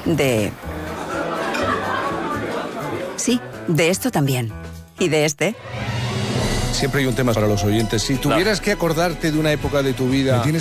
Sí, de esto también. ¿Y de este? Siempre hay un tema para los oyentes. Si tuvieras que acordarte de una época de tu vida...